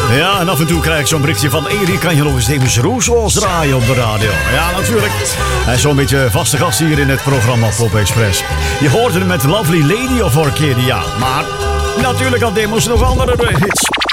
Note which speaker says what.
Speaker 1: Ja, en af en toe krijg ik zo'n berichtje van Erik, kan je nog eens Demis Rousseau draaien op de radio? Ja, natuurlijk. Hij is zo'n beetje vaste gast hier in het programma Pop Express. Je hoorde hem met Lovely Lady of Orchidia, maar natuurlijk had Demos nog andere hits.